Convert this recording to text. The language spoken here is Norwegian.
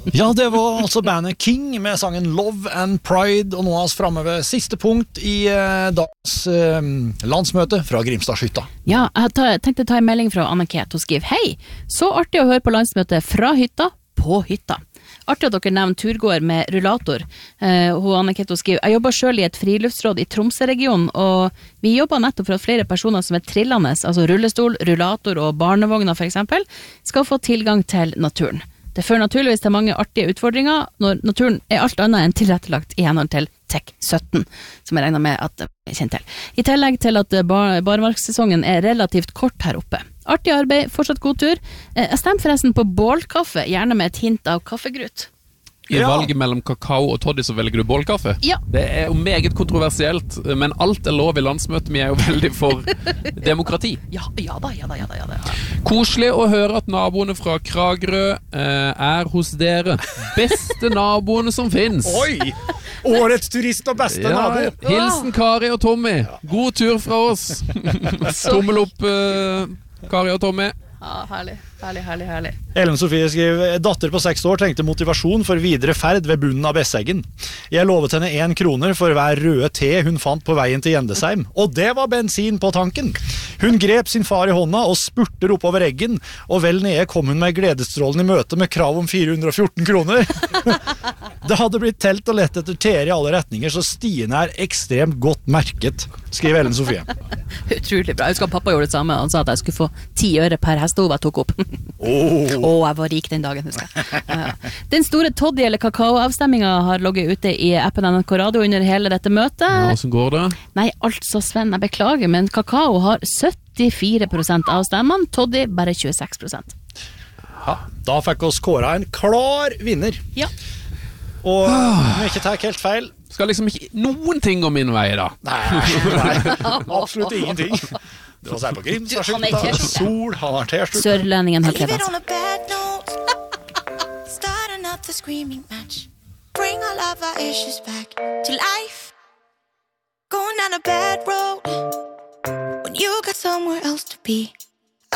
Ja, det var altså bandet King med sangen Love and Pride, og nå er vi fremme ved siste punkt i dagens landsmøte fra Grimstadshytta. Ja, jeg tenkte ta en melding fra Anne-Ket. Hun skriver: Hei, så artig å høre på landsmøtet fra hytta på hytta. Artig at dere nevner turgåer med rullator. Anne-Ket skriver: Jeg jobber selv i et friluftsråd i Tromsø-regionen, og vi jobber nettopp for at flere personer som er trillende, altså rullestol, rullator og barnevogner for eksempel, skal få tilgang til naturen. Det fører naturligvis til mange artige utfordringer når naturen er alt annet enn tilrettelagt i henhold til TEK 17, som jeg regner med at jeg kjenner til. I tillegg til at barmarkssesongen er relativt kort her oppe. Artig arbeid, fortsatt god tur. Jeg stemmer forresten på bålkaffe, gjerne med et hint av kaffegrut. I valget mellom kakao og toddy så velger du bålkaffe. Ja. Det er jo meget kontroversielt, men alt er lov i landsmøtet. Vi er jo veldig for demokrati. Ja da. Koselig å høre at naboene fra Kragerø er hos dere. Beste naboene som finnes. Oi! Årets turist og beste nabo. Hilsen Kari og Tommy. God tur fra oss. Tommel opp, Kari og Tommy. Ja, herlig. Ellen Sofie skriver: Datter på 6 år trengte motivasjon for videre ferd ved bunnen av Besseggen. Jeg lovet henne 1 kroner for hver røde te hun fant på veien til Gjendesheim, og det var bensin på tanken. Hun grep sin far i hånda og spurter oppover eggen, og vel nede kom hun med gledesstrålen i møte med krav om 414 kroner. Det hadde blitt telt og lett etter teer i alle retninger, så stiene er ekstremt godt merket, skriver Ellen Sofie. Utrolig bra. Jeg husker at pappa gjorde det samme. Han sa at jeg skulle få 10 øre per hestehov jeg tok opp. Jeg var rik den dagen, husker jeg. Den store toddy- eller kakao-avstemmingen har logget ute i appen NRK Radio under hele dette møtet. Ja, hvordan går det? Nei, altså Sven, jeg beklager, men kakao har 74% av stemmene, toddy bare 26%. Ja, da fikk oss kåret en klar vinner. Ja. Og om jeg ikke tar helt feil, skal liksom ikke noen ting gå min vei da? Nei, absolutt ingenting. Det var seg på Grimstadshytta, sol, han har T-skjorte. Sørlendingen har kledd seg. Start another screaming match. Bring all of our issues back to life. Going down a bad road when you got somewhere else to be.